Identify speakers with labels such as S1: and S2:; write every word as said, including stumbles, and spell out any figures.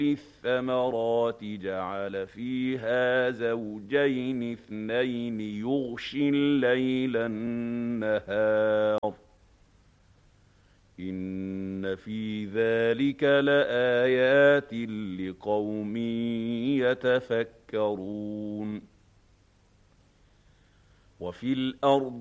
S1: الثمرات جعل فيها زوجين اثنين يغشي الليل النهار إن في ذلك لآيات لقوم يتفكرون وفي الأرض